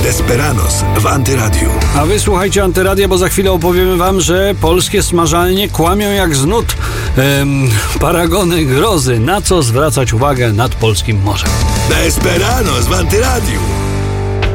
Desperados w Antyradiu. A wy słuchajcie Antyradia, bo za chwilę opowiemy wam, że polskie smażalnie kłamią jak z nut. Paragony grozy. Na co zwracać uwagę nad polskim morzem? Desperados w Antyradiu.